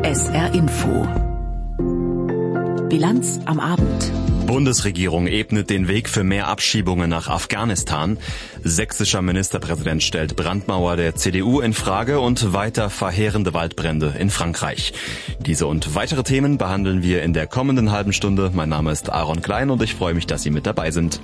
SR Info. Bilanz am Abend. Bundesregierung ebnet den Weg für mehr Abschiebungen nach Afghanistan. Sächsischer Ministerpräsident stellt Brandmauer der CDU in Frage und weiter verheerende Waldbrände in Frankreich. Diese und weitere Themen behandeln wir in der kommenden halben Stunde. Mein Name ist Aaron Klein und ich freue mich, dass Sie mit dabei sind.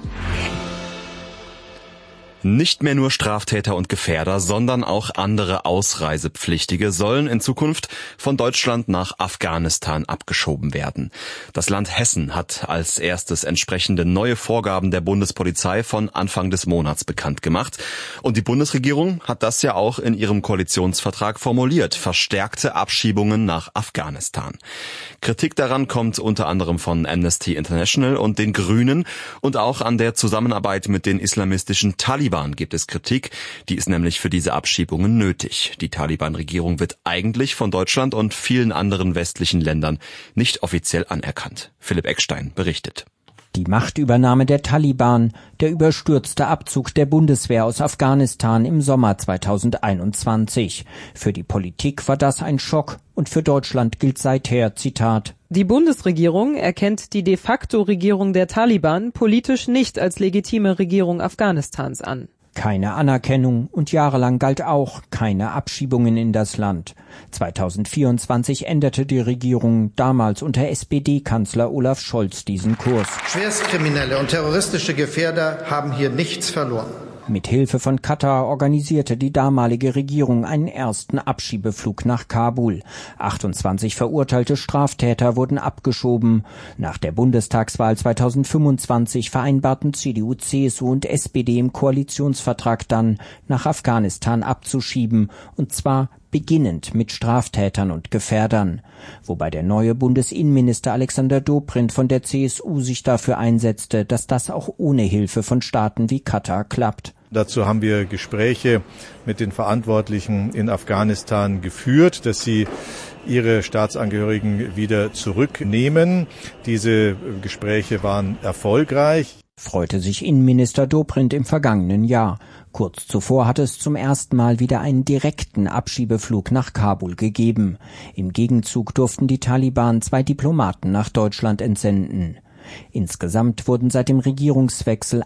Nicht mehr nur Straftäter und Gefährder, sondern auch andere Ausreisepflichtige sollen in Zukunft von Deutschland nach Afghanistan abgeschoben werden. Das Land Hessen hat als erstes entsprechende neue Vorgaben der Bundespolizei von Anfang des Monats bekannt gemacht. Und die Bundesregierung hat das ja auch in ihrem Koalitionsvertrag formuliert. Verstärkte Abschiebungen nach Afghanistan. Kritik daran kommt unter anderem von Amnesty International und den Grünen und auch an der Zusammenarbeit mit den islamistischen Taliban gibt es Kritik, die ist nämlich für diese Abschiebungen nötig. Die Taliban-Regierung wird eigentlich von Deutschland und vielen anderen westlichen Ländern nicht offiziell anerkannt. Philipp Eckstein berichtet. Die Machtübernahme der Taliban, der überstürzte Abzug der Bundeswehr aus Afghanistan im Sommer 2021. Für die Politik war das ein Schock und für Deutschland gilt seither, Zitat: Die Bundesregierung erkennt die de facto Regierung der Taliban politisch nicht als legitime Regierung Afghanistans an. Keine Anerkennung und jahrelang galt auch keine Abschiebungen in das Land. 2024 änderte die Regierung damals unter SPD-Kanzler Olaf Scholz diesen Kurs. Schwerstkriminelle und terroristische Gefährder haben hier nichts verloren. Mit Hilfe von Katar organisierte die damalige Regierung einen ersten Abschiebeflug nach Kabul. 28 verurteilte Straftäter wurden abgeschoben. Nach der Bundestagswahl 2025 vereinbarten CDU, CSU und SPD im Koalitionsvertrag dann, nach Afghanistan abzuschieben, und zwar beginnend mit Straftätern und Gefährdern. Wobei der neue Bundesinnenminister Alexander Dobrindt von der CSU sich dafür einsetzte, dass das auch ohne Hilfe von Staaten wie Katar klappt. Dazu haben wir Gespräche mit den Verantwortlichen in Afghanistan geführt, dass sie ihre Staatsangehörigen wieder zurücknehmen. Diese Gespräche waren erfolgreich. Freute sich Innenminister Dobrindt im vergangenen Jahr. Kurz zuvor hatte es zum ersten Mal wieder einen direkten Abschiebeflug nach Kabul gegeben. Im Gegenzug durften die Taliban 2 Diplomaten nach Deutschland entsenden. Insgesamt wurden seit dem Regierungswechsel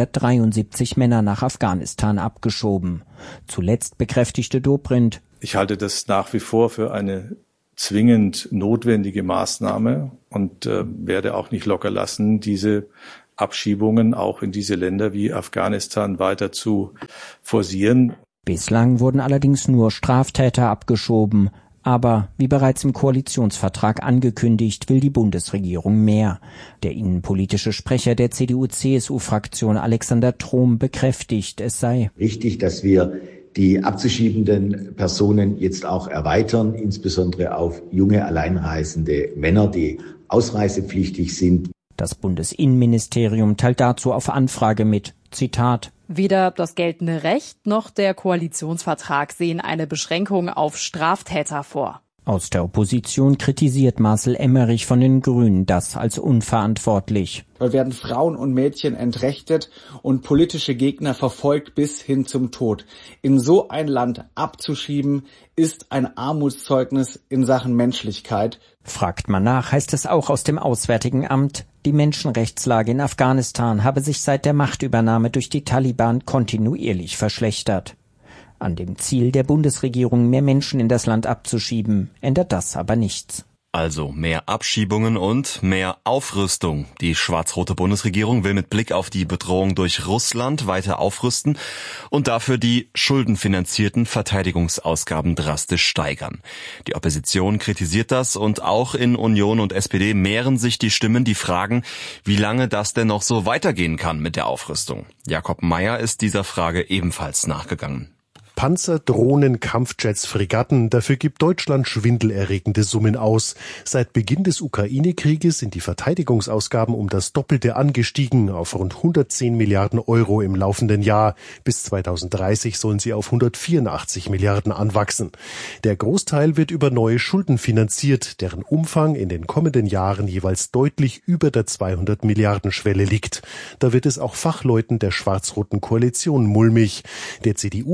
173 Männer nach Afghanistan abgeschoben. Zuletzt bekräftigte Dobrindt: Ich halte das nach wie vor für eine zwingend notwendige Maßnahme und werde auch nicht locker lassen, diese Abschiebungen auch in diese Länder wie Afghanistan weiter zu forcieren. Bislang wurden allerdings nur Straftäter abgeschoben. Aber, wie bereits im Koalitionsvertrag angekündigt, will die Bundesregierung mehr. Der innenpolitische Sprecher der CDU-CSU-Fraktion Alexander Trom bekräftigt, es sei wichtig, dass wir die abzuschiebenden Personen jetzt auch erweitern, insbesondere auf junge alleinreisende Männer, die ausreisepflichtig sind. Das Bundesinnenministerium teilt dazu auf Anfrage mit, Zitat: Weder das geltende Recht noch der Koalitionsvertrag sehen eine Beschränkung auf Straftäter vor. Aus der Opposition kritisiert Marcel Emmerich von den Grünen das als unverantwortlich. Da werden Frauen und Mädchen entrechtet und politische Gegner verfolgt bis hin zum Tod. In so ein Land abzuschieben, ist ein Armutszeugnis in Sachen Menschlichkeit. Fragt man nach, heißt es auch aus dem Auswärtigen Amt, die Menschenrechtslage in Afghanistan habe sich seit der Machtübernahme durch die Taliban kontinuierlich verschlechtert. An dem Ziel der Bundesregierung, mehr Menschen in das Land abzuschieben, ändert das aber nichts. Also mehr Abschiebungen und mehr Aufrüstung. Die schwarz-rote Bundesregierung will mit Blick auf die Bedrohung durch Russland weiter aufrüsten und dafür die schuldenfinanzierten Verteidigungsausgaben drastisch steigern. Die Opposition kritisiert das und auch in Union und SPD mehren sich die Stimmen, die fragen, wie lange das denn noch so weitergehen kann mit der Aufrüstung. Jakob Mayer ist dieser Frage ebenfalls nachgegangen. Panzer, Drohnen, Kampfjets, Fregatten, dafür gibt Deutschland schwindelerregende Summen aus. Seit Beginn des Ukraine-Krieges sind die Verteidigungsausgaben um das Doppelte angestiegen, auf rund 110 Milliarden Euro im laufenden Jahr. Bis 2030 sollen sie auf 184 Milliarden anwachsen. Der Großteil wird über neue Schulden finanziert, deren Umfang in den kommenden Jahren jeweils deutlich über der 200 Milliarden Schwelle liegt. Da wird es auch Fachleuten der schwarz-roten Koalition mulmig. Der CDU-Wirtschaftsexperte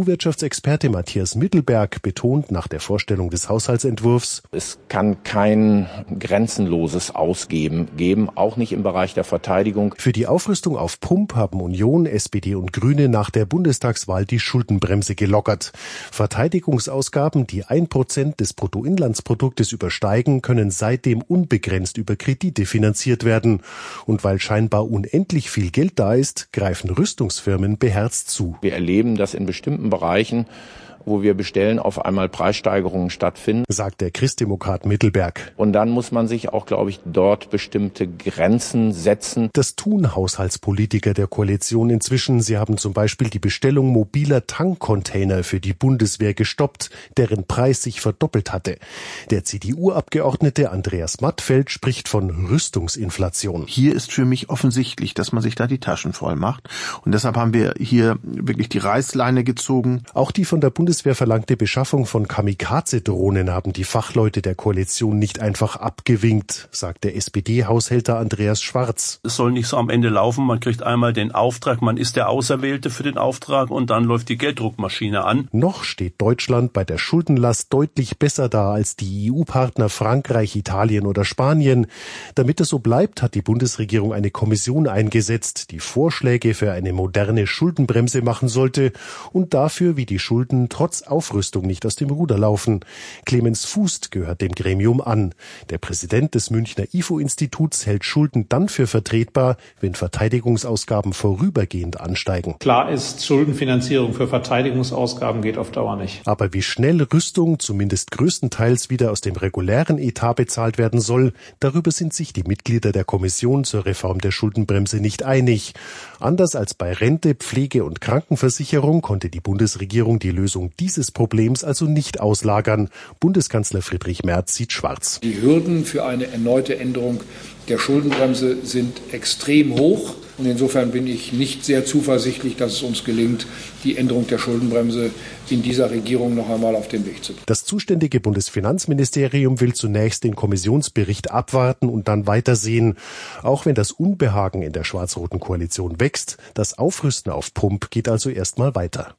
EU-Experte Matthias Mittelberg betont nach der Vorstellung des Haushaltsentwurfs: Es kann kein grenzenloses Ausgeben geben, auch nicht im Bereich der Verteidigung. Für die Aufrüstung auf Pump haben Union, SPD und Grüne nach der Bundestagswahl die Schuldenbremse gelockert. Verteidigungsausgaben, die 1% des Bruttoinlandsproduktes übersteigen, können seitdem unbegrenzt über Kredite finanziert werden. Und weil scheinbar unendlich viel Geld da ist, greifen Rüstungsfirmen beherzt zu. Wir erleben, dass in bestimmten Bereichen, wo wir bestellen, auf einmal Preissteigerungen stattfinden, sagt der Christdemokrat Mittelberg. Und dann muss man sich auch, glaube ich, dort bestimmte Grenzen setzen. Das tun Haushaltspolitiker der Koalition inzwischen. Sie haben zum Beispiel die Bestellung mobiler Tankcontainer für die Bundeswehr gestoppt, deren Preis sich verdoppelt hatte. Der CDU-Abgeordnete Andreas Mattfeld spricht von Rüstungsinflation. Hier ist für mich offensichtlich, dass man sich da die Taschen voll macht. Und deshalb haben wir hier wirklich die Reißleine gezogen. Auch die von der Bundeswehr verlangte Beschaffung von Kamikaze-Drohnen haben die Fachleute der Koalition nicht einfach abgewinkt, sagt der SPD-Haushälter Andreas Schwarz. Es soll nicht so am Ende laufen, man kriegt einmal den Auftrag, man ist der Auserwählte für den Auftrag und dann läuft die Gelddruckmaschine an. Noch steht Deutschland bei der Schuldenlast deutlich besser da als die EU-Partner Frankreich, Italien oder Spanien. Damit es so bleibt, hat die Bundesregierung eine Kommission eingesetzt, die Vorschläge für eine moderne Schuldenbremse machen sollte und dafür, wie die Schulden trotz Aufrüstung nicht aus dem Ruder laufen. Clemens Fußt gehört dem Gremium an. Der Präsident des Münchner IFO-Instituts hält Schulden dann für vertretbar, wenn Verteidigungsausgaben vorübergehend ansteigen. Klar ist, Schuldenfinanzierung für Verteidigungsausgaben geht auf Dauer nicht. Aber wie schnell Rüstung zumindest größtenteils wieder aus dem regulären Etat bezahlt werden soll, darüber sind sich die Mitglieder der Kommission zur Reform der Schuldenbremse nicht einig. Anders als bei Rente, Pflege und Krankenversicherung konnte die Bundesregierung die Lösung dieses Problems also nicht auslagern. Bundeskanzler Friedrich Merz sieht schwarz. Die Hürden für eine erneute Änderung der Schuldenbremse sind extrem hoch. Und insofern bin ich nicht sehr zuversichtlich, dass es uns gelingt, die Änderung der Schuldenbremse in dieser Regierung noch einmal auf den Weg zu bringen. Das zuständige Bundesfinanzministerium will zunächst den Kommissionsbericht abwarten und dann weitersehen. Auch wenn das Unbehagen in der schwarz-roten Koalition wächst, das Aufrüsten auf Pump geht also erstmal weiter.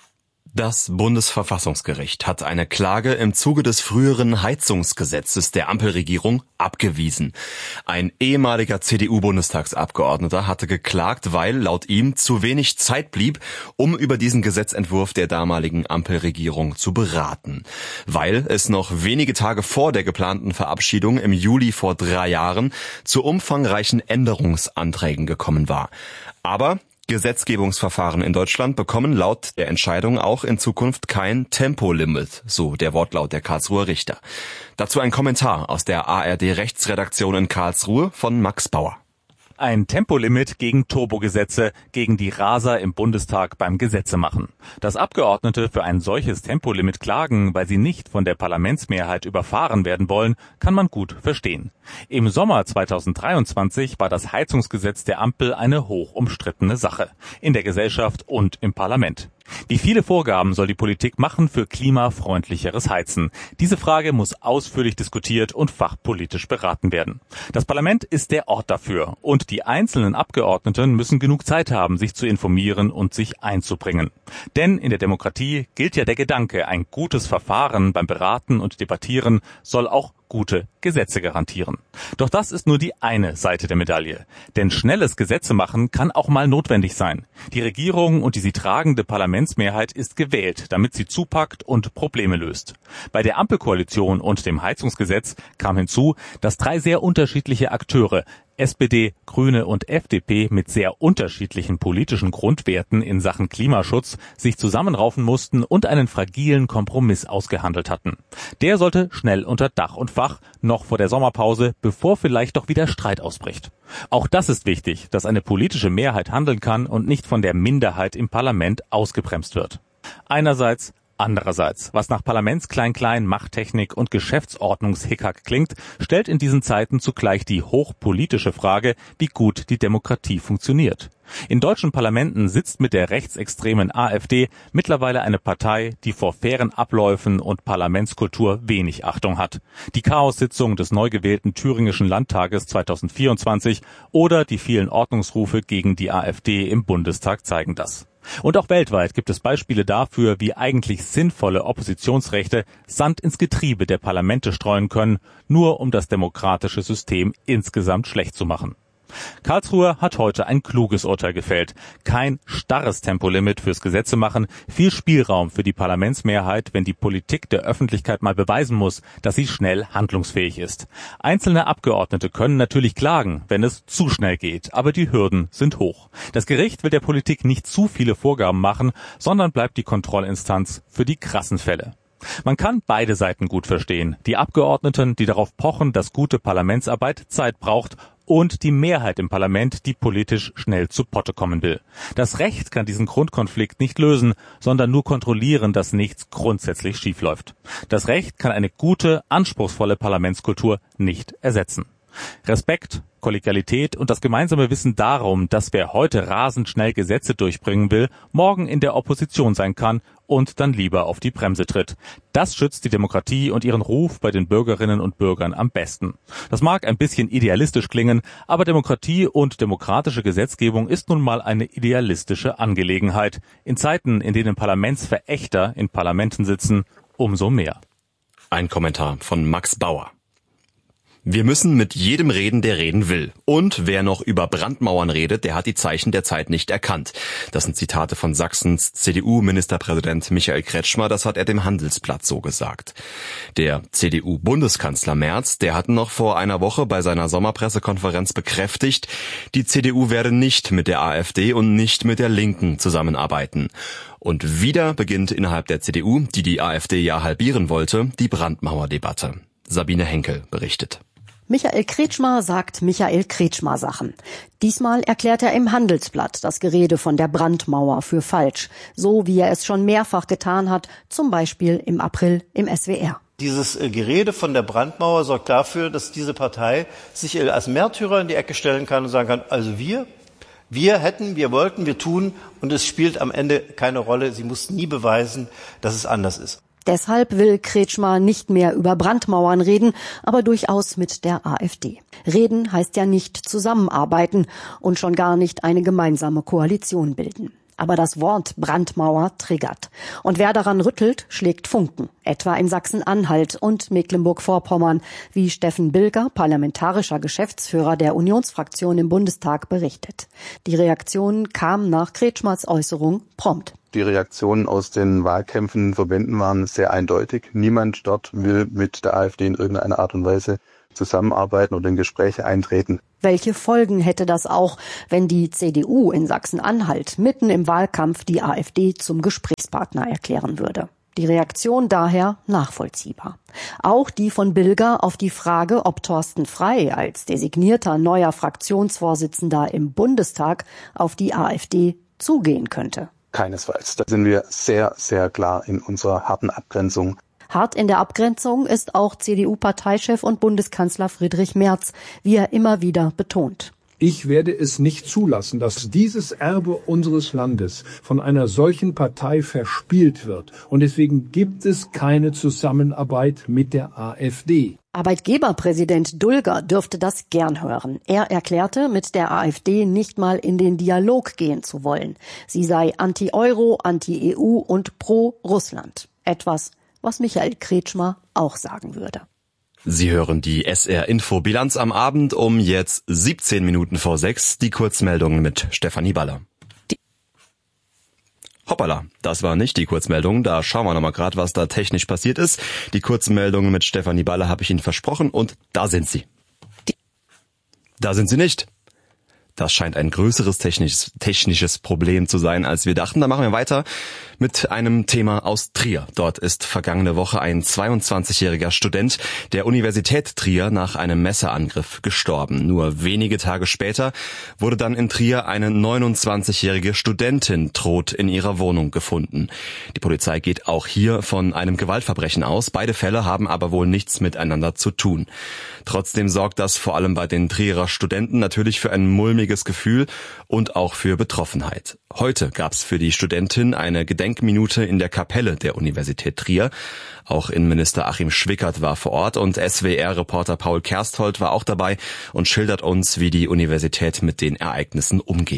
Das Bundesverfassungsgericht hat eine Klage im Zuge des früheren Heizungsgesetzes der Ampelregierung abgewiesen. Ein ehemaliger CDU-Bundestagsabgeordneter hatte geklagt, weil laut ihm zu wenig Zeit blieb, um über diesen Gesetzentwurf der damaligen Ampelregierung zu beraten. Weil es noch wenige Tage vor der geplanten Verabschiedung im Juli vor 3 Jahren zu umfangreichen Änderungsanträgen gekommen war. Aber Gesetzgebungsverfahren in Deutschland bekommen laut der Entscheidung auch in Zukunft kein Tempolimit, so der Wortlaut der Karlsruher Richter. Dazu ein Kommentar aus der ARD-Rechtsredaktion in Karlsruhe von Max Bauer. Ein Tempolimit gegen Turbogesetze, gegen die Raser im Bundestag beim Gesetzemachen. Dass Abgeordnete für ein solches Tempolimit klagen, weil sie nicht von der Parlamentsmehrheit überfahren werden wollen, kann man gut verstehen. Im Sommer 2023 war das Heizungsgesetz der Ampel eine hoch umstrittene Sache. In der Gesellschaft und im Parlament. Wie viele Vorgaben soll die Politik machen für klimafreundlicheres Heizen? Diese Frage muss ausführlich diskutiert und fachpolitisch beraten werden. Das Parlament ist der Ort dafür und die einzelnen Abgeordneten müssen genug Zeit haben, sich zu informieren und sich einzubringen. Denn in der Demokratie gilt ja der Gedanke, ein gutes Verfahren beim Beraten und Debattieren soll auch gute Gesetze garantieren. Doch das ist nur die eine Seite der Medaille. Denn schnelles Gesetzemachen kann auch mal notwendig sein. Die Regierung und die sie tragende Parlamentsmehrheit ist gewählt, damit sie zupackt und Probleme löst. Bei der Ampelkoalition und dem Heizungsgesetz kam hinzu, dass 3 sehr unterschiedliche Akteure, SPD, Grüne und FDP mit sehr unterschiedlichen politischen Grundwerten in Sachen Klimaschutz sich zusammenraufen mussten und einen fragilen Kompromiss ausgehandelt hatten. Der sollte schnell unter Dach und Fach, noch vor der Sommerpause, bevor vielleicht doch wieder Streit ausbricht. Auch das ist wichtig, dass eine politische Mehrheit handeln kann und nicht von der Minderheit im Parlament ausgebremst wird. Einerseits. Andererseits, was nach Parlamentsklein-Klein, Machttechnik und Geschäftsordnungshickhack klingt, stellt in diesen Zeiten zugleich die hochpolitische Frage, wie gut die Demokratie funktioniert. In deutschen Parlamenten sitzt mit der rechtsextremen AfD mittlerweile eine Partei, die vor fairen Abläufen und Parlamentskultur wenig Achtung hat. Die Chaossitzung des neu gewählten thüringischen Landtages 2024 oder die vielen Ordnungsrufe gegen die AfD im Bundestag zeigen das. Und auch weltweit gibt es Beispiele dafür, wie eigentlich sinnvolle Oppositionsrechte Sand ins Getriebe der Parlamente streuen können, nur um das demokratische System insgesamt schlecht zu machen. Karlsruhe hat heute ein kluges Urteil gefällt. Kein starres Tempolimit fürs Gesetzemachen, viel Spielraum für die Parlamentsmehrheit, wenn die Politik der Öffentlichkeit mal beweisen muss, dass sie schnell handlungsfähig ist. Einzelne Abgeordnete können natürlich klagen, wenn es zu schnell geht, aber die Hürden sind hoch. Das Gericht will der Politik nicht zu viele Vorgaben machen, sondern bleibt die Kontrollinstanz für die krassen Fälle. Man kann beide Seiten gut verstehen. Die Abgeordneten, die darauf pochen, dass gute Parlamentsarbeit Zeit braucht, und die Mehrheit im Parlament, die politisch schnell zu Potte kommen will. Das Recht kann diesen Grundkonflikt nicht lösen, sondern nur kontrollieren, dass nichts grundsätzlich schiefläuft. Das Recht kann eine gute, anspruchsvolle Parlamentskultur nicht ersetzen. Respekt, Kollegialität und das gemeinsame Wissen darum, dass wer heute rasend schnell Gesetze durchbringen will, morgen in der Opposition sein kann und dann lieber auf die Bremse tritt. Das schützt die Demokratie und ihren Ruf bei den Bürgerinnen und Bürgern am besten. Das mag ein bisschen idealistisch klingen, aber Demokratie und demokratische Gesetzgebung ist nun mal eine idealistische Angelegenheit. In Zeiten, in denen Parlamentsverächter in Parlamenten sitzen, umso mehr. Ein Kommentar von Max Bauer. Wir müssen mit jedem reden, der reden will. Und wer noch über Brandmauern redet, der hat die Zeichen der Zeit nicht erkannt. Das sind Zitate von Sachsens CDU-Ministerpräsident Michael Kretschmer, das hat er dem Handelsblatt so gesagt. Der CDU-Bundeskanzler Merz, der hat noch vor einer Woche bei seiner Sommerpressekonferenz bekräftigt, die CDU werde nicht mit der AfD und nicht mit der Linken zusammenarbeiten. Und wieder beginnt innerhalb der CDU, die die AfD ja halbieren wollte, die Brandmauerdebatte. Sabine Henkel berichtet. Michael Kretschmer sagt Michael Kretschmer Sachen. Diesmal erklärt er im Handelsblatt das Gerede von der Brandmauer für falsch, so wie er es schon mehrfach getan hat, zum Beispiel im April im SWR. Dieses Gerede von der Brandmauer sorgt dafür, dass diese Partei sich als Märtyrer in die Ecke stellen kann und sagen kann, also wir hätten, wir wollten, wir tun und es spielt am Ende keine Rolle. Sie muss nie beweisen, dass es anders ist. Deshalb will Kretschmer nicht mehr über Brandmauern reden, aber durchaus mit der AfD. Reden heißt ja nicht zusammenarbeiten und schon gar nicht eine gemeinsame Koalition bilden. Aber das Wort Brandmauer triggert. Und wer daran rüttelt, schlägt Funken. Etwa in Sachsen-Anhalt und Mecklenburg-Vorpommern, wie Steffen Bilger, parlamentarischer Geschäftsführer der Unionsfraktion im Bundestag, berichtet. Die Reaktion kam nach Kretschmers Äußerung prompt. Die Reaktionen aus den Wahlkämpfen, Verbänden waren sehr eindeutig. Niemand dort will mit der AfD in irgendeiner Art und Weise zusammenarbeiten oder in Gespräche eintreten. Welche Folgen hätte das auch, wenn die CDU in Sachsen-Anhalt mitten im Wahlkampf die AfD zum Gesprächspartner erklären würde? Die Reaktion daher nachvollziehbar. Auch die von Bilger auf die Frage, ob Thorsten Frey als designierter neuer Fraktionsvorsitzender im Bundestag auf die AfD zugehen könnte. Keinesfalls. Da sind wir sehr, sehr klar in unserer harten Abgrenzung. Hart in der Abgrenzung ist auch CDU-Parteichef und Bundeskanzler Friedrich Merz, wie er immer wieder betont. Ich werde es nicht zulassen, dass dieses Erbe unseres Landes von einer solchen Partei verspielt wird. Und deswegen gibt es keine Zusammenarbeit mit der AfD. Arbeitgeberpräsident Dulger dürfte das gern hören. Er erklärte, mit der AfD nicht mal in den Dialog gehen zu wollen. Sie sei anti-Euro, anti-EU und pro-Russland. Etwas, was Michael Kretschmer auch sagen würde. Sie hören die SR-Info-Bilanz am Abend um jetzt 17 Minuten vor 6, die Kurzmeldungen mit Stefanie Baller. Hoppala, das war nicht die Kurzmeldung, da schauen wir nochmal gerade, was da technisch passiert ist. Die Kurzmeldungen mit Stefanie Baller habe ich Ihnen versprochen und da sind sie. Da sind sie nicht. Das scheint ein größeres technisches Problem zu sein, als wir dachten. Da machen wir weiter mit einem Thema aus Trier. Dort ist vergangene Woche ein 22-jähriger Student der Universität Trier nach einem Messerangriff gestorben. Nur wenige Tage später wurde dann in Trier eine 29-jährige Studentin tot in ihrer Wohnung gefunden. Die Polizei geht auch hier von einem Gewaltverbrechen aus. Beide Fälle haben aber wohl nichts miteinander zu tun. Trotzdem sorgt das vor allem bei den Trierer Studenten natürlich für ein mulmiges Gefühl und auch für Betroffenheit. Heute gab es für die Studentin eine Gedenkminute in der Kapelle der Universität Trier. Auch Innenminister Achim Schwickert war vor Ort und SWR-Reporter Paul Kersthold war auch dabei und schildert uns, wie die Universität mit den Ereignissen umgeht.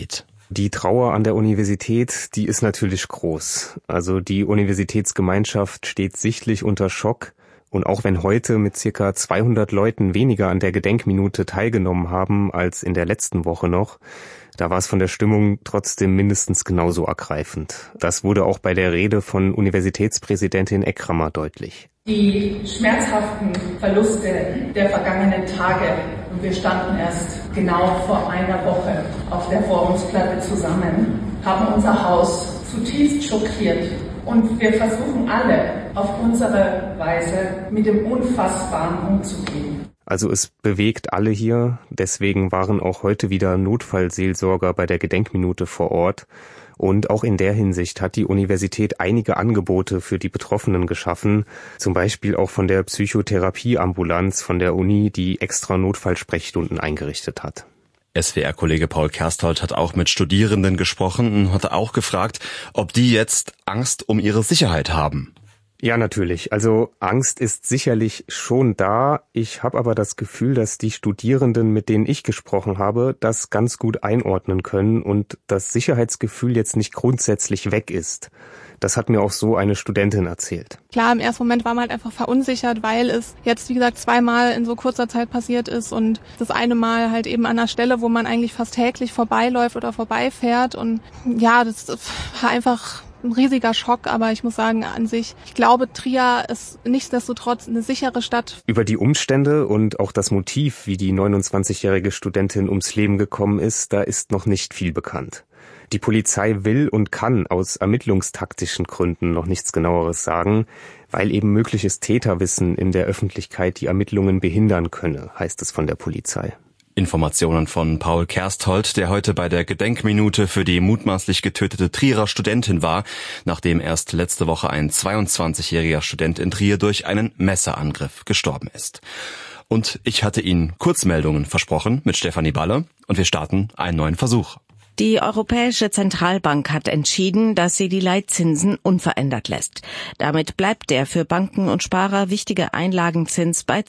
Die Trauer an der Universität, die ist natürlich groß. Also die Universitätsgemeinschaft steht sichtlich unter Schock. Und auch wenn heute mit circa 200 Leuten weniger an der Gedenkminute teilgenommen haben als in der letzten Woche noch, da war es von der Stimmung trotzdem mindestens genauso ergreifend. Das wurde auch bei der Rede von Universitätspräsidentin Ekramer deutlich. Die schmerzhaften Verluste der vergangenen Tage, und wir standen erst genau vor einer Woche auf der Forumsplatte zusammen, haben unser Haus zutiefst schockiert. Und wir versuchen alle auf unsere Weise mit dem Unfassbaren umzugehen. Also es bewegt alle hier, deswegen waren auch heute wieder Notfallseelsorger bei der Gedenkminute vor Ort. Und auch in der Hinsicht hat die Universität einige Angebote für die Betroffenen geschaffen, zum Beispiel auch von der Psychotherapieambulanz von der Uni, die extra Notfallsprechstunden eingerichtet hat. SWR-Kollege Paul Kersthold hat auch mit Studierenden gesprochen und hat auch gefragt, ob die jetzt Angst um ihre Sicherheit haben. Ja, natürlich. Also Angst ist sicherlich schon da. Ich habe aber das Gefühl, dass die Studierenden, mit denen ich gesprochen habe, das ganz gut einordnen können und das Sicherheitsgefühl jetzt nicht grundsätzlich weg ist. Das hat mir auch so eine Studentin erzählt. Klar, im ersten Moment war man halt einfach verunsichert, weil es jetzt, wie gesagt, 2-mal in so kurzer Zeit passiert ist und das eine Mal halt eben an einer Stelle, wo man eigentlich fast täglich vorbeiläuft oder vorbeifährt. Und ja, das war einfach ein riesiger Schock, aber ich muss sagen, an sich, ich glaube, Trier ist nichtsdestotrotz eine sichere Stadt. Über die Umstände und auch das Motiv, wie die 29-jährige Studentin ums Leben gekommen ist, da ist noch nicht viel bekannt. Die Polizei will und kann aus ermittlungstaktischen Gründen noch nichts Genaueres sagen, weil eben mögliches Täterwissen in der Öffentlichkeit die Ermittlungen behindern könne, heißt es von der Polizei. Informationen von Paul Kersthold, der heute bei der Gedenkminute für die mutmaßlich getötete Trierer Studentin war, nachdem erst letzte Woche ein 22-jähriger Student in Trier durch einen Messerangriff gestorben ist. Und ich hatte Ihnen Kurzmeldungen versprochen mit Stefanie Balle und wir starten einen neuen Versuch. Die Europäische Zentralbank hat entschieden, dass sie die Leitzinsen unverändert lässt. Damit bleibt der für Banken und Sparer wichtige Einlagenzins bei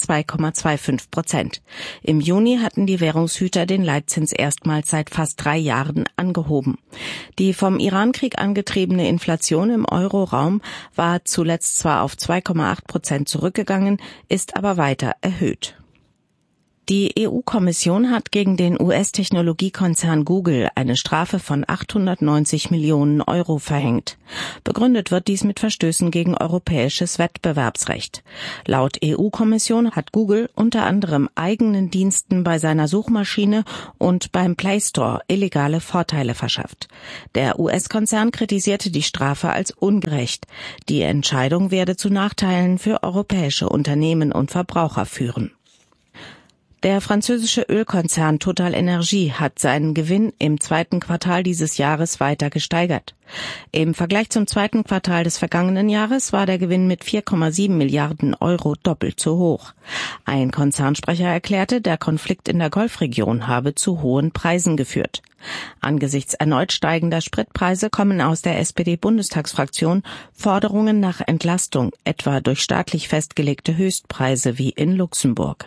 2,25%. Im Juni hatten die Währungshüter den Leitzins erstmals seit fast 3 Jahren angehoben. Die vom Irankrieg angetriebene Inflation im Euroraum war zuletzt zwar auf 2,8% zurückgegangen, ist aber weiter erhöht. Die EU-Kommission hat gegen den US-Technologiekonzern Google eine Strafe von 890 Millionen Euro verhängt. Begründet wird dies mit Verstößen gegen europäisches Wettbewerbsrecht. Laut EU-Kommission hat Google unter anderem eigenen Diensten bei seiner Suchmaschine und beim Play Store illegale Vorteile verschafft. Der US-Konzern kritisierte die Strafe als ungerecht. Die Entscheidung werde zu Nachteilen für europäische Unternehmen und Verbraucher führen. Der französische Ölkonzern Total Energie hat seinen Gewinn im 2. Quartal dieses Jahres weiter gesteigert. Im Vergleich zum 2. Quartal des vergangenen Jahres war der Gewinn mit 4,7 Milliarden Euro doppelt so hoch. Ein Konzernsprecher erklärte, der Konflikt in der Golfregion habe zu hohen Preisen geführt. Angesichts erneut steigender Spritpreise kommen aus der SPD-Bundestagsfraktion Forderungen nach Entlastung, etwa durch staatlich festgelegte Höchstpreise wie in Luxemburg.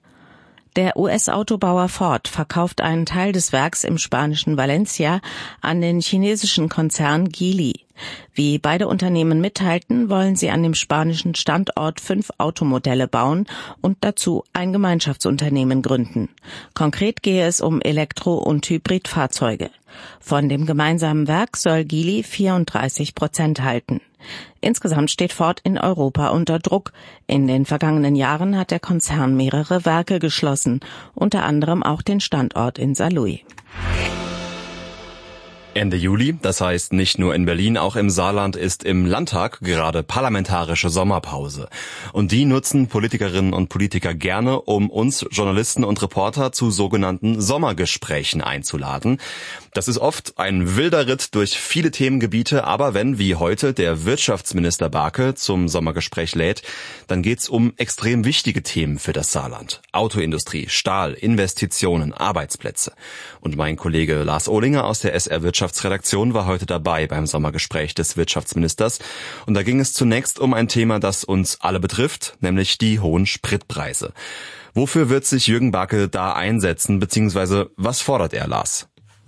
Der US-Autobauer Ford verkauft einen Teil des Werks im spanischen Valencia an den chinesischen Konzern Geely. Wie beide Unternehmen mitteilten, wollen sie an dem spanischen Standort 5 Automodelle bauen und dazu ein Gemeinschaftsunternehmen gründen. Konkret gehe es um Elektro- und Hybridfahrzeuge. Von dem gemeinsamen Werk soll Geely 34% halten. Insgesamt steht Ford in Europa unter Druck. In den vergangenen Jahren hat der Konzern mehrere Werke geschlossen, unter anderem auch den Standort in Saarlouis. Ende Juli, das heißt nicht nur in Berlin, auch im Saarland ist im Landtag gerade parlamentarische Sommerpause. Und die nutzen Politikerinnen und Politiker gerne, um uns Journalisten und Reporter zu sogenannten Sommergesprächen einzuladen. Das ist oft ein wilder Ritt durch viele Themengebiete, aber wenn, wie heute, der Wirtschaftsminister Barke zum Sommergespräch lädt, dann geht's um extrem wichtige Themen für das Saarland. Autoindustrie, Stahl, Investitionen, Arbeitsplätze. Und mein Kollege Lars Ohlinger aus der SR Wirtschaftsredaktion war heute dabei beim Sommergespräch des Wirtschaftsministers. Und da ging es zunächst um ein Thema, das uns alle betrifft, nämlich die hohen Spritpreise. Wofür wird sich Jürgen Barke da einsetzen, beziehungsweise was fordert er, Lars?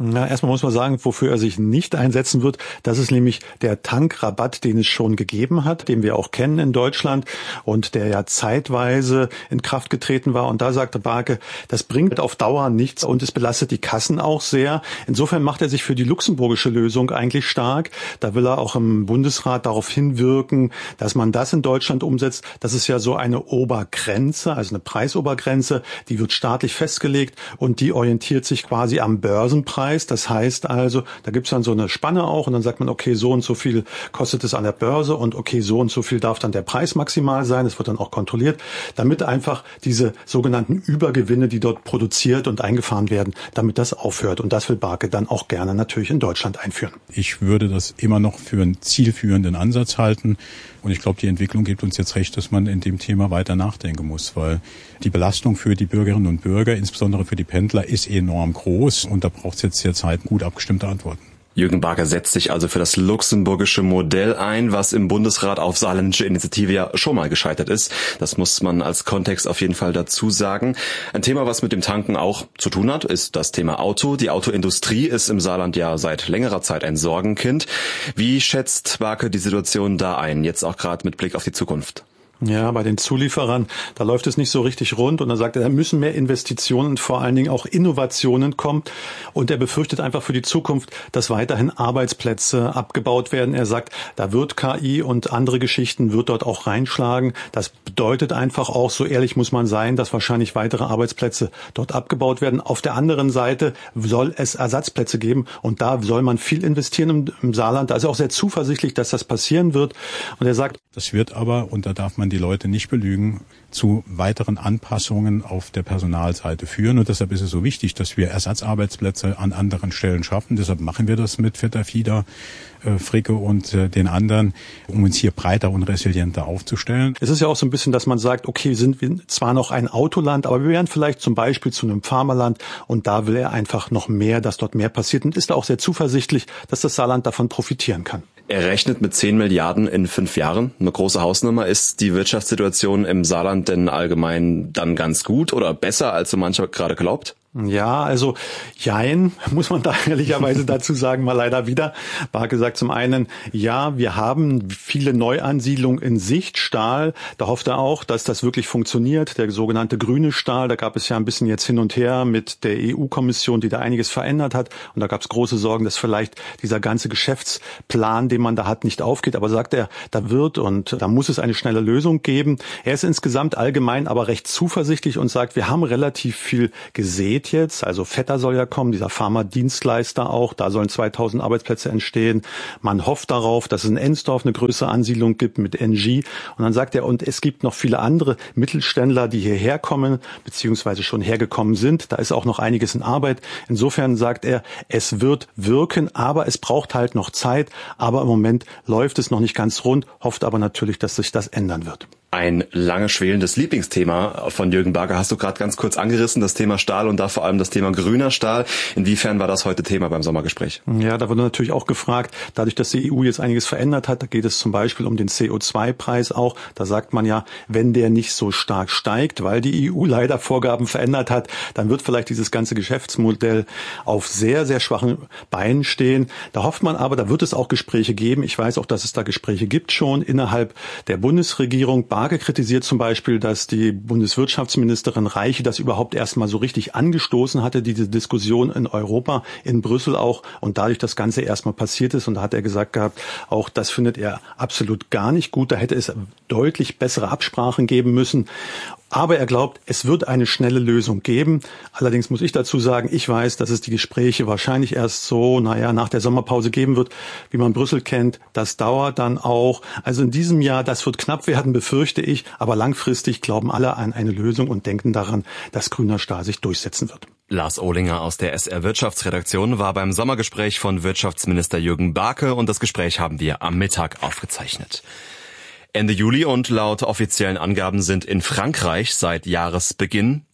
Na, erstmal muss man sagen, wofür er sich nicht einsetzen wird. Das ist nämlich der Tankrabatt, den es schon gegeben hat, den wir auch kennen in Deutschland und der ja zeitweise in Kraft getreten war. Und da sagte Barke, das bringt auf Dauer nichts und es belastet die Kassen auch sehr. Insofern macht er sich für die luxemburgische Lösung eigentlich stark. Da will er auch im Bundesrat darauf hinwirken, dass man das in Deutschland umsetzt. Das ist ja so eine Obergrenze, also eine Preisobergrenze, die wird staatlich festgelegt und die orientiert sich quasi am Börsenpreis. Das heißt also, da gibt's dann so eine Spanne auch und dann sagt man, okay, so und so viel kostet es an der Börse und okay, so und so viel darf dann der Preis maximal sein. Das wird dann auch kontrolliert, damit einfach diese sogenannten Übergewinne, die dort produziert und eingefahren werden, damit das aufhört. Und das will Barke dann auch gerne natürlich in Deutschland einführen. Ich würde das immer noch für einen zielführenden Ansatz halten. Und ich glaube, die Entwicklung gibt uns jetzt recht, dass man in dem Thema weiter nachdenken muss, weil die Belastung für die Bürgerinnen und Bürger, insbesondere für die Pendler, ist enorm groß und da braucht es jetzt derzeit gut abgestimmte Antworten. Jürgen Barke setzt sich also für das luxemburgische Modell ein, was im Bundesrat auf saarländische Initiative ja schon mal gescheitert ist. Das muss man als Kontext auf jeden Fall dazu sagen. Ein Thema, was mit dem Tanken auch zu tun hat, ist das Thema Auto. Die Autoindustrie ist im Saarland ja seit längerer Zeit ein Sorgenkind. Wie schätzt Barke die Situation da ein, jetzt auch gerade mit Blick auf die Zukunft? Ja, bei den Zulieferern, da läuft es nicht so richtig rund und da sagt er, da müssen mehr Investitionen und vor allen Dingen auch Innovationen kommen und er befürchtet einfach für die Zukunft, dass weiterhin Arbeitsplätze abgebaut werden. Er sagt, da wird KI und andere Geschichten wird dort auch reinschlagen. Das bedeutet einfach auch, so ehrlich muss man sein, dass wahrscheinlich weitere Arbeitsplätze dort abgebaut werden. Auf der anderen Seite soll es Ersatzplätze geben und da soll man viel investieren im Saarland. Da ist er auch sehr zuversichtlich, dass das passieren wird und er sagt, das wird aber, und da darf man die Leute nicht belügen, zu weiteren Anpassungen auf der Personalseite führen. Und deshalb ist es so wichtig, dass wir Ersatzarbeitsplätze an anderen Stellen schaffen. Deshalb machen wir das mit Vetter Fieder, Fricke und den anderen, um uns hier breiter und resilienter aufzustellen. Es ist ja auch so ein bisschen, dass man sagt, okay, sind wir zwar noch ein Autoland, aber wir werden vielleicht zum Beispiel zu einem Pharmaland und da will er einfach noch mehr, dass dort mehr passiert und ist da auch sehr zuversichtlich, dass das Saarland davon profitieren kann. Er rechnet mit 10 Milliarden in 5 Jahren. Eine große Hausnummer. Ist die Wirtschaftssituation im Saarland denn allgemein dann ganz gut oder besser, als so mancher gerade glaubt? Ja, also jein, muss man da ehrlicherweise dazu sagen, mal leider wieder. Barke sagt zum einen, ja, wir haben viele Neuansiedlungen in Sicht. Stahl, da hofft er auch, dass das wirklich funktioniert. Der sogenannte grüne Stahl, da gab es ja ein bisschen jetzt hin und her mit der EU-Kommission, die da einiges verändert hat. Und da gab es große Sorgen, dass vielleicht dieser ganze Geschäftsplan, den man da hat, nicht aufgeht. Aber sagt er, da wird und da muss es eine schnelle Lösung geben. Er ist insgesamt allgemein aber recht zuversichtlich und sagt, wir haben relativ viel gesät jetzt, also Vetter soll ja kommen, dieser Pharma-Dienstleister auch, da sollen 2000 Arbeitsplätze entstehen. Man hofft darauf, dass es in Ensdorf eine größere Ansiedlung gibt mit NG. Und dann sagt er, und es gibt noch viele andere Mittelständler, die hierher kommen, beziehungsweise schon hergekommen sind. Da ist auch noch einiges in Arbeit. Insofern sagt er, es wird wirken, aber es braucht halt noch Zeit. Aber im Moment läuft es noch nicht ganz rund, hofft aber natürlich, dass sich das ändern wird. Ein lange schwelendes Lieblingsthema von Jürgen Barke hast du gerade ganz kurz angerissen, das Thema Stahl und da vor allem das Thema grüner Stahl. Inwiefern war das heute Thema beim Sommergespräch? Ja, da wurde natürlich auch gefragt, dadurch, dass die EU jetzt einiges verändert hat, da geht es zum Beispiel um den CO2-Preis auch. Da sagt man ja, wenn der nicht so stark steigt, weil die EU leider Vorgaben verändert hat, dann wird vielleicht dieses ganze Geschäftsmodell auf sehr, sehr schwachen Beinen stehen. Da hofft man aber, da wird es auch Gespräche geben. Ich weiß auch, dass es da Gespräche gibt schon innerhalb der Bundesregierung. Barke kritisiert zum Beispiel, dass die Bundeswirtschaftsministerin Reiche das überhaupt erst mal so richtig angestoßen hatte, diese Diskussion in Europa, in Brüssel auch, und dadurch das Ganze erst mal passiert ist. Und da hat er gesagt gehabt, auch das findet er absolut gar nicht gut. Da hätte es deutlich bessere Absprachen geben müssen. Aber er glaubt, es wird eine schnelle Lösung geben. Allerdings muss ich dazu sagen, ich weiß, dass es die Gespräche wahrscheinlich erst so, nach der Sommerpause geben wird, wie man Brüssel kennt. Das dauert dann auch. Also in diesem Jahr, das wird knapp werden, befürchte ich. Aber langfristig glauben alle an eine Lösung und denken daran, dass grüner Stahl sich durchsetzen wird. Lars Ohlinger aus der SR Wirtschaftsredaktion war beim Sommergespräch von Wirtschaftsminister Jürgen Barke und das Gespräch haben wir am Mittag aufgezeichnet. Ende Juli und laut offiziellen Angaben sind in Frankreich seit Jahresbeginn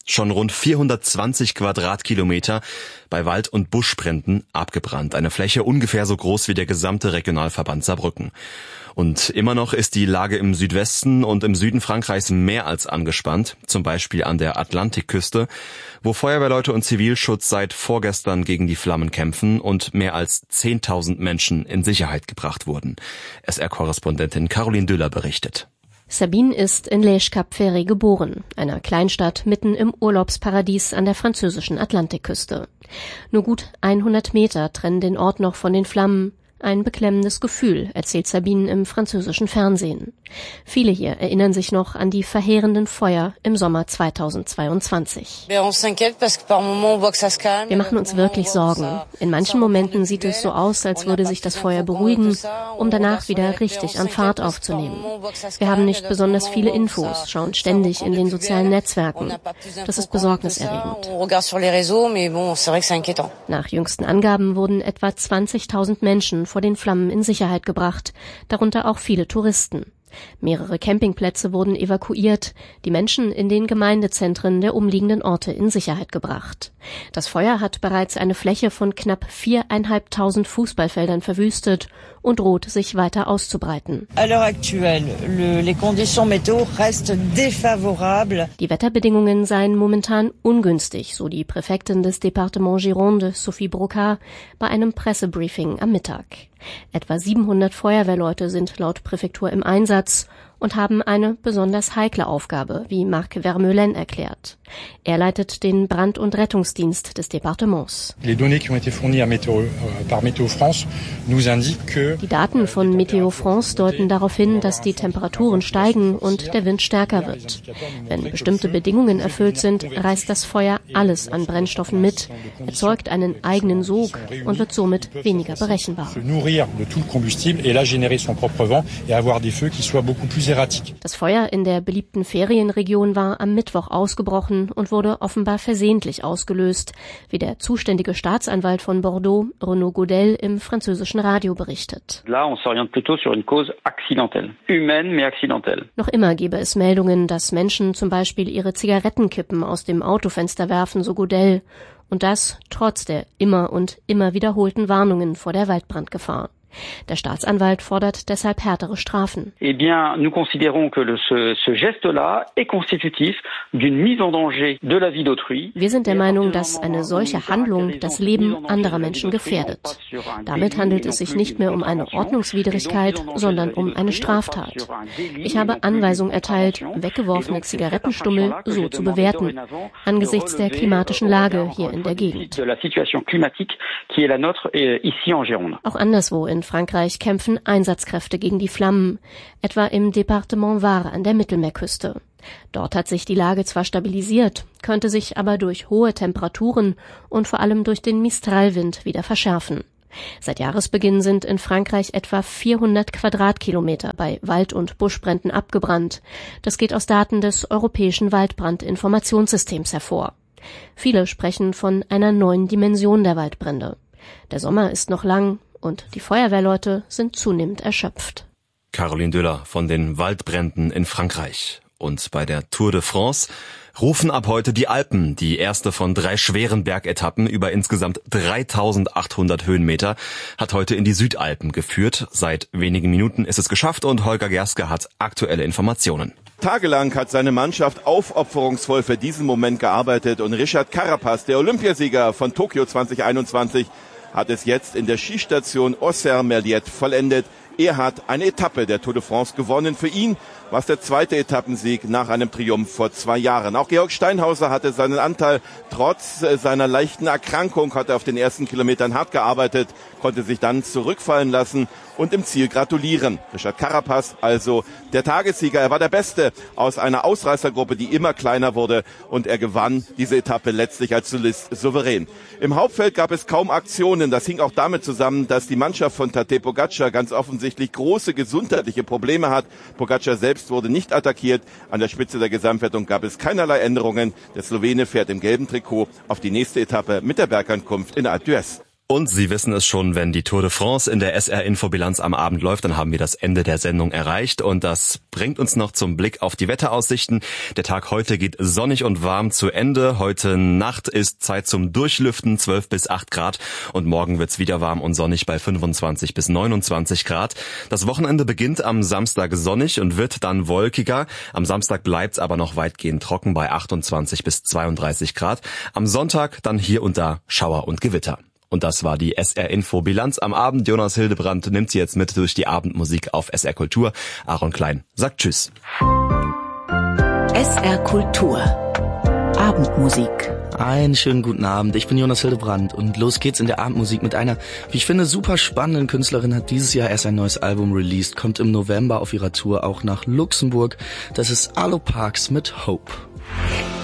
Schon rund 420 Quadratkilometer bei Wald- und Buschbränden abgebrannt. Eine Fläche ungefähr so groß wie der gesamte Regionalverband Saarbrücken. Und immer noch ist die Lage im Südwesten und im Süden Frankreichs mehr als angespannt. Zum Beispiel an der Atlantikküste, wo Feuerwehrleute und Zivilschutz seit vorgestern gegen die Flammen kämpfen und mehr als 10.000 Menschen in Sicherheit gebracht wurden. SR-Korrespondentin Caroline Düller berichtet. Sabine ist in Lège-Cap-Ferré geboren, einer Kleinstadt mitten im Urlaubsparadies an der französischen Atlantikküste. Nur gut 100 Meter trennen den Ort noch von den Flammen. Ein beklemmendes Gefühl, erzählt Sabine im französischen Fernsehen. Viele hier erinnern sich noch an die verheerenden Feuer im Sommer 2022. Wir machen uns wirklich Sorgen. In manchen Momenten sieht es so aus, als würde sich das Feuer beruhigen, um danach wieder richtig an Fahrt aufzunehmen. Wir haben nicht besonders viele Infos, schauen ständig in den sozialen Netzwerken. Das ist besorgniserregend. Nach jüngsten Angaben wurden etwa 20.000 Menschen vor den Flammen in Sicherheit gebracht, darunter auch viele Touristen. Mehrere Campingplätze wurden evakuiert, die Menschen in den Gemeindezentren der umliegenden Orte in Sicherheit gebracht. Das Feuer hat bereits eine Fläche von knapp 4.500 Fußballfeldern verwüstet und droht, sich weiter auszubreiten. Die Wetterbedingungen seien momentan ungünstig, so die Präfektin des Département Gironde, Sophie Brocard, bei einem Pressebriefing am Mittag. Etwa 700 Feuerwehrleute sind laut Präfektur im Einsatz und haben eine besonders heikle Aufgabe, wie Marc Vermeulen erklärt. Er leitet den Brand- und Rettungsdienst des Departements. Die Daten von Météo France deuten darauf hin, dass die Temperaturen steigen und der Wind stärker wird. Wenn bestimmte Bedingungen erfüllt sind, reißt das Feuer alles an Brennstoffen mit, erzeugt einen eigenen Sog und wird somit weniger berechenbar. Das Feuer in der beliebten Ferienregion war am Mittwoch ausgebrochen und wurde offenbar versehentlich ausgelöst, wie der zuständige Staatsanwalt von Bordeaux, Renaud Godel, im französischen Radio berichtet. Noch immer gebe es Meldungen, dass Menschen zum Beispiel ihre Zigarettenkippen aus dem Autofenster werfen, so Godel, und das trotz der immer und immer wiederholten Warnungen vor der Waldbrandgefahr. Der Staatsanwalt fordert deshalb härtere Strafen. Wir sind der Meinung, dass eine solche Handlung das Leben anderer Menschen gefährdet. Damit handelt es sich nicht mehr um eine Ordnungswidrigkeit, sondern um eine Straftat. Ich habe Anweisung erteilt, weggeworfene Zigarettenstummel so zu bewerten, angesichts der klimatischen Lage hier in der Gegend. Auch anderswo in Frankreich kämpfen Einsatzkräfte gegen die Flammen, etwa im Département Var an der Mittelmeerküste. Dort hat sich die Lage zwar stabilisiert, könnte sich aber durch hohe Temperaturen und vor allem durch den Mistralwind wieder verschärfen. Seit Jahresbeginn sind in Frankreich etwa 400 Quadratkilometer bei Wald- und Buschbränden abgebrannt. Das geht aus Daten des Europäischen Waldbrandinformationssystems hervor. Viele sprechen von einer neuen Dimension der Waldbrände. Der Sommer ist noch lang und die Feuerwehrleute sind zunehmend erschöpft. Caroline Düller von den Waldbränden in Frankreich. Und bei der Tour de France rufen ab heute die Alpen, die erste von 3 schweren Bergetappen über insgesamt 3.800 Höhenmeter, hat heute in die Südalpen geführt. Seit wenigen Minuten ist es geschafft und Holger Gerske hat aktuelle Informationen. Tagelang hat seine Mannschaft aufopferungsvoll für diesen Moment gearbeitet und Richard Carapaz, der Olympiasieger von Tokio 2021, hat es jetzt in der Skistation Auxerre-Merliet vollendet. Er hat eine Etappe der Tour de France gewonnen. Für ihn war es der zweite Etappensieg nach einem Triumph vor 2 Jahren. Auch Georg Steinhauser hatte seinen Anteil. Trotz seiner leichten Erkrankung hat er auf den ersten Kilometern hart gearbeitet, konnte sich dann zurückfallen lassen und im Ziel gratulieren. Richard Carapaz, also der Tagessieger. Er war der Beste aus einer Ausreißergruppe, die immer kleiner wurde, und er gewann diese Etappe letztlich als Solist souverän. Im Hauptfeld gab es kaum Aktionen. Das hing auch damit zusammen, dass die Mannschaft von Tadej Pogačar ganz offensichtlich große gesundheitliche Probleme hat. Pogačar selbst wurde nicht attackiert. An der Spitze der Gesamtwertung gab es keinerlei Änderungen. Der Slowene fährt im gelben Trikot auf die nächste Etappe mit der Bergankunft in Alpe d'Huez. Und Sie wissen es schon, wenn die Tour de France in der SR-Infobilanz am Abend läuft, dann haben wir das Ende der Sendung erreicht. Und das bringt uns noch zum Blick auf die Wetteraussichten. Der Tag heute geht sonnig und warm zu Ende. Heute Nacht ist Zeit zum Durchlüften, 12 bis 8 Grad. Und morgen wird's wieder warm und sonnig bei 25 bis 29 Grad. Das Wochenende beginnt am Samstag sonnig und wird dann wolkiger. Am Samstag bleibt's aber noch weitgehend trocken bei 28 bis 32 Grad. Am Sonntag dann hier und da Schauer und Gewitter. Und das war die SR-Info-Bilanz am Abend. Jonas Hildebrand nimmt Sie jetzt mit durch die Abendmusik auf SR Kultur. Aaron Klein sagt Tschüss. SR Kultur. Abendmusik. Einen schönen guten Abend, ich bin Jonas Hildebrand und los geht's in der Abendmusik mit einer, wie ich finde, super spannenden Künstlerin, hat dieses Jahr erst ein neues Album released, kommt im November auf ihrer Tour auch nach Luxemburg. Das ist Arlo Parks mit Hope.